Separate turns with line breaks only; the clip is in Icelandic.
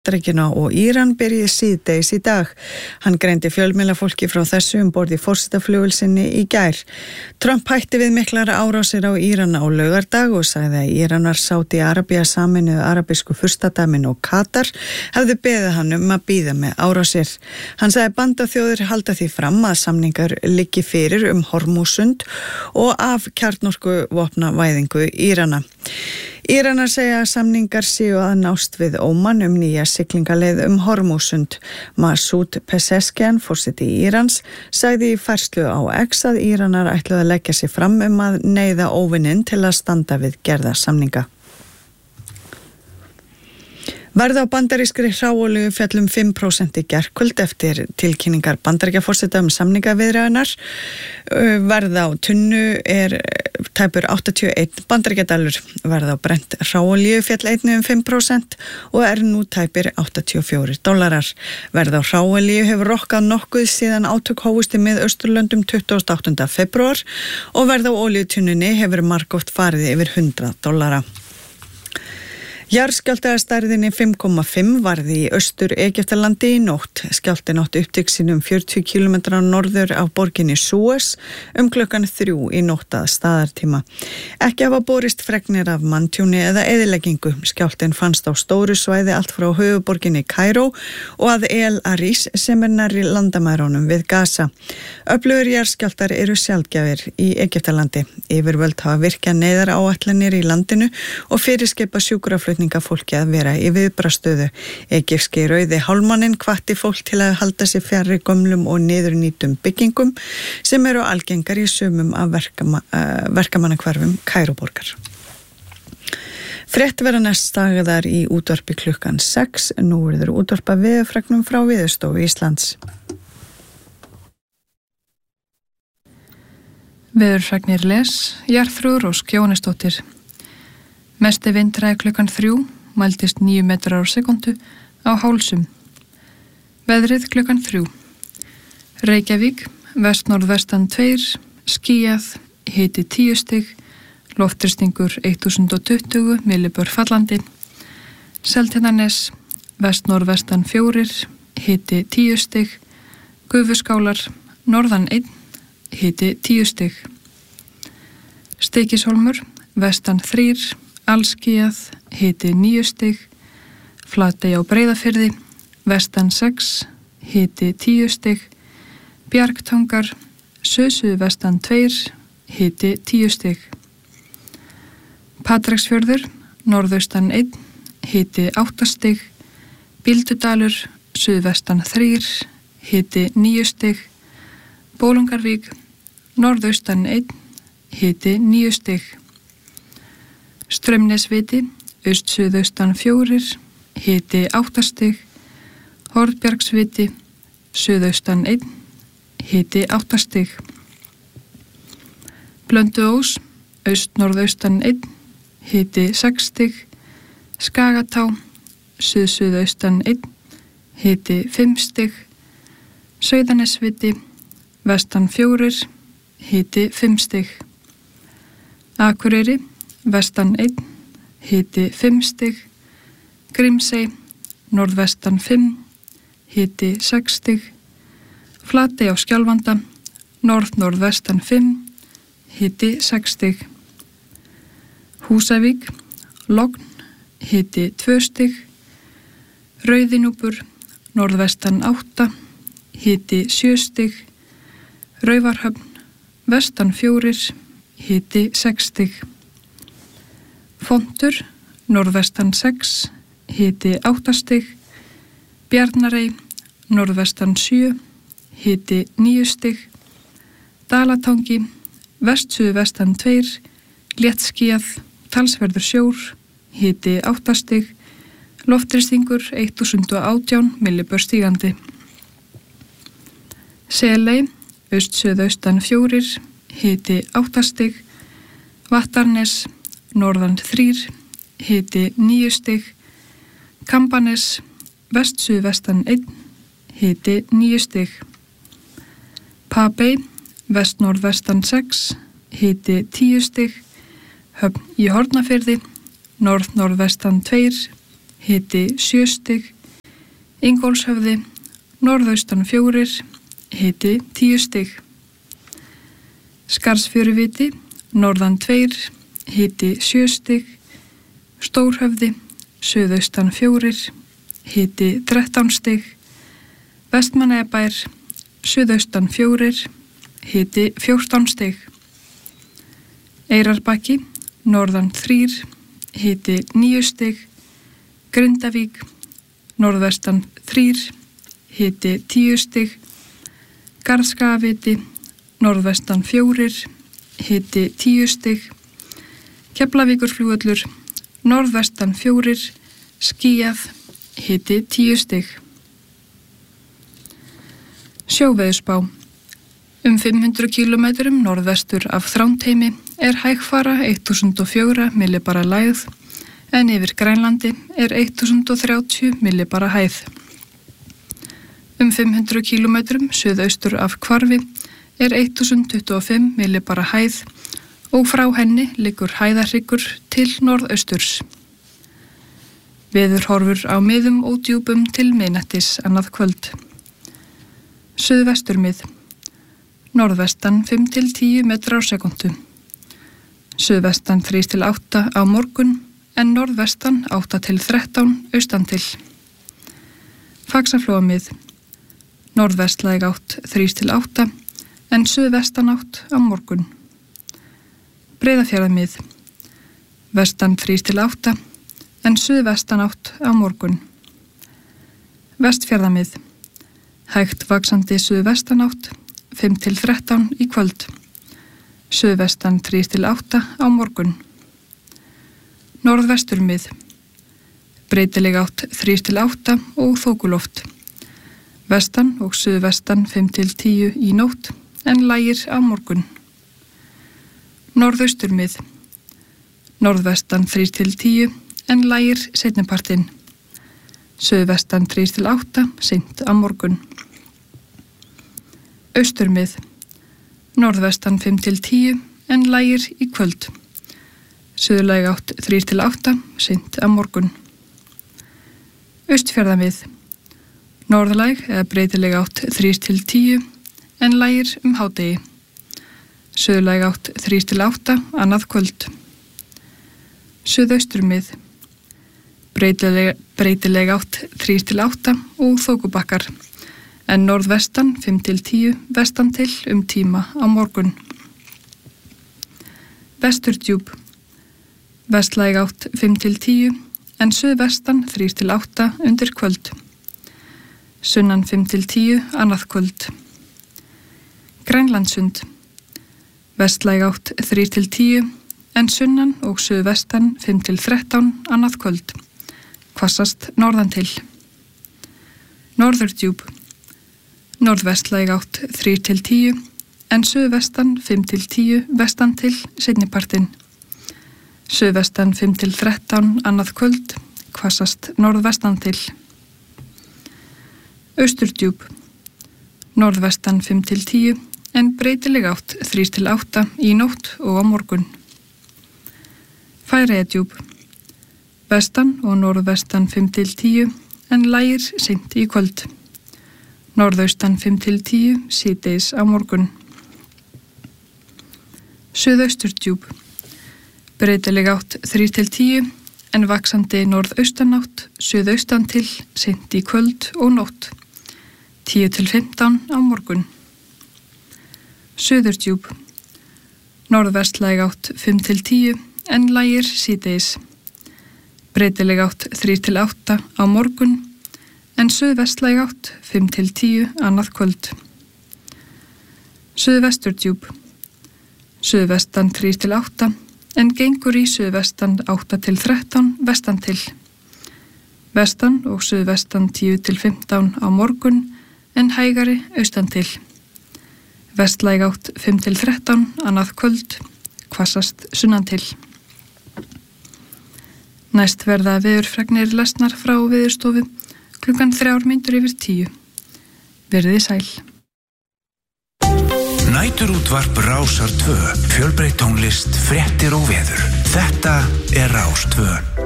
Bandaríkjanna og Íran byrjaði síðdegis í dag. Hann greindi fjölmiðlafólki frá þessu borð í forsetaflugvél sinni í gær. Trump hætti við miklar árásir á Íran á laugardag og sagði að Íranar, Sádi-Arabía, Sameinuðu arabísku furstadæmin og Katar hefðu beðið hann að bíða með árásir. Hann sagði bandaþjóðir halda því fram að samningar liggi fyrir Hormúzsund og af kjarnorkuvopnavæðingu Írana. Íranar segja að samningar séu að nást við Óman nýja siglingaleið Hormúzsund. Masoud Pezeshkian, forseti Írans, sagði í færslu á X að Íranar ætluðu að leggja sig fram að neyða óvininn til að standa við gerða samninga. Verð á bandarískri hráolíu féll 5% í gærkvöld eftir tilkynningar Bandaríkjaforseta samningaviðræðurnar. Verð á tunnu tæpur 81 bandaríkjadalur. Verð á brent hráolíu féll einnig 5% og nú tæpir $84. Verð á hráolíu hefur rokkað nokkuð síðan átök hófust í Miðausturlöndum 28. febrúar og verð á olíutunnunni hefur margoft farið yfir $100. Jarðskjálfti að stærðinni 5,5 varði í Austur-Egyptalandi í nótt. Skjálftinn átti upptök sín 40 km norður af borginni Suez klukkan 3 í nótt að staðartíma. Ekki hafa borist fregnir af manntjóni eða eyðileggingu. Skjálftinn fannst á stóru svæði allt frá höfuðborginni Kaíró og að El Aris sem nærri landamærunum við Gaza. Öflugir jarðskjálftar eru sjaldgæfir í Egyptalandi. Yfirvöld hafa virkjað neyðaráætlanir í landinu og fyrirskipa sjúkraflutninga fólki að vera í viðbragðsstöðu. Egypski rauði hálfmanninn hvatti fólk til að halda sig fjarri gömlum og niðurnýtum byggingum sem eru algengar í sumum af verkamannahverfum Kairóborgar. Frétt verða næst dagaðar í útvarpi klukkan 6. Nú verður útvarpa veðurfregnum frá Veðurstofu Íslands.
Veðurfregnir Jarþrúður Ósk Jóhannesdóttir. Mesti vindræði klukkan 3, mældist 9 metrar á sekundu á Hálsum. Veðrið klukkan 3. Reykjavík, vest-norðvestan 2, skýjað, hiti 10 stig, loftþrýstingur 1020 millibör fallandi. Seltjarnarnes, vest-norðvestan 4, hiti 10 stig, Gufuskálar, norðan 1, hiti 10 stig. Stykkishólmur, vestan 3, allskýjað, hiti 9 stig, Flatey á Breiðafirði, vestan 6, hiti 10 stig, Bjargtangar, suðvestan 2, hiti 10 stig. Patreksfjörður, norðaustan 1, hiti 8 stig, Bíldudalur, suðvestan 3, hiti 9 stig, Bólungarvík, norðaustan 1, hiti 9 stig. Straumnesviti, aust-suðaustan 4, hiti 8 stig, Hornbjargsviti, suðaustan 1, hiti 8 stig. Blönduós, aust-norðaustan 1, hiti 6 stig, Skagatá, suðaustan 1, hiti 5 stig, Sauðanesviti, vestan 4, hiti 5 stig. Akureyri, vestan 1, hiti 5 stig, Grímsey, norðvestan 5, hiti 6 stig, Flatey á Skjálfanda, norðvestan 5, hiti 6 stig. Húsavík, Logn, hiti 2 stig, Rauðinúpur, norðvestan 8, hiti 7 stig, Raufarhöfn, vestan 4, hiti 6 stig. Fontur, norðvestan 6, hiti 8 stig, Bjarnarey, norðvestan 7, hiti 9 stig, Dalatangi, vest-suðvestan 2, léttskýjað, talsverður sjór, hiti 8 stig, loftþrýstingur 1018 millibör stígandi. Seley, aust-suðaustan 4, hiti 8 stig, Vattarnes, norðan 3, hiti 9 stig, Kambanes, vest-suðvestan 1, hiti 9 stig. Papey, vest-norðvestan 6, hiti 10 stig, Höfn í Hornafirði, norð-norðvestan 2, hiti 7 stig, Ingólfshöfði, norðaustan 4, hiti 10 stig. Skarðsfjöruviti, norðan 2, hiti 7 stig. Stórhöfði, suðaustan 4, hiti 13 stig. Vestmannaeyjabær, suðaustan 4, hiti 14 stig. Eyrarbakki, norðan 3, hiti 9 stig. Grindavík, norðvestan 3, hiti 10 stig. Garðskagaviti, norðvestan 4, hiti 10 stig. Keflavíkurflugvöllur, norðvestan 4, skýjað, hiti 10 stig. Sjóveðurspá. 500 kilometrum norðvestur af Þrándheimi hægfara 1004 millibara lægð, en yfir Grænlandi 1030 millibara hæð. 500 kilometrum suðaustur af Hvarfi 1025 millibara hæð og frá henni liggur hæðarhryggur til norðausturs. Veðurhorfur á miðum og djúpum til miðnættis annað kvöld. Suðvesturmið. Norðvestan 5-10 metrar á sekundu. Suðvestan 3-8 á morgun, en norðvestan 8-13 austan til. Faxaflóamið. Norðvestlæg átt 3-8, en suðvestan átt á morgun. Breiðafjarðarmið. Vestan 3-8, en suðvestan átt á morgun. Vestfjarðarmið. Hægt vaxandi suðvestan átt 5-13 í kvöld. Suðvestan 3-8 á morgun. Norðvesturmið. Breytileg átt 3-8 og þokuloft. Vestan og suðvestan 5-10 í nótt, en lægir á morgun. Norðausturmið. Norðvestan 3-10, en lægir seinnipartinn. Suðvestan 3-8, seint á morgun. Austurmið. Norðvestan 5-10, en lægir í kvöld. Suðlæg átt 3-8, seint á morgun. Austfjarðamið. Norðlæg eða breytileg átt 3-10, en lægir hádegi. Suðlæg átt 3-8, annað kvöld. Suðausturmið. Breytileg átt 3-8 og þokubakkar, en norðvestan 5-10 vestan til tíma á morgun. Vesturdjúp. Vestlæg átt 5-10, en suðvestan 3-8 undir kvöld. Sunnan 5-10 annað kvöld. Grænlandssund. Vestlæg átt 3-10, en sunnan og suðvestan 5-13 annað kvöld. Hvassast norðan til. Norðurdjúp. Norðvestlæg átt 3-10, en suðvestan 5-10 vestan til seinnipartinn. Suðvestan 5-13 annað kvöld, hvassast norðvestan til. Austurdjúp. Norðvestan 5-10, en breytileg átt 3-8 í nótt og á morgun. Færeyjadjúp. Vestan og norðvestan 5-10, en lægir seint í kvöld. Norðaustan 5-10, síðdegis á morgun. Suðausturdjúp. Breytileg átt 3-10, en vaxandi norðaustanátt, suðaustan til, seint í kvöld og nótt. 10-15 á morgun. Suðurdjúp. Norðvestlæg átt 5-10, en lægir síðdegis. Breytileg átt 3-8 á morgun, en suðvestlæg átt 5-10 annað kvöld. Suðvesturdjúp. Suðvestan 3-8, en gengur í suðvestan 8-13 vestan til. Vestan og suðvestan 10-15 á morgun, en hægari austan til. Vestlæg átt 5-13 annað kvöld, hvassast sunnan til. Næst verða veðurfregnir lesnar frá Veðurstofu klukkan 9:03. Verið sæl.
Næturútvarp Rásar 2, fjölbreytt tónlist, fréttir og veður. Þetta Rás 2.